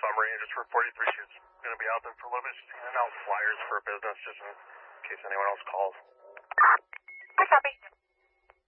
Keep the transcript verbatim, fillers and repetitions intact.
summary and just for forty-three. She's going to be out there for a little bit. She's handing out flyers for a business just in case anyone else calls. I copy.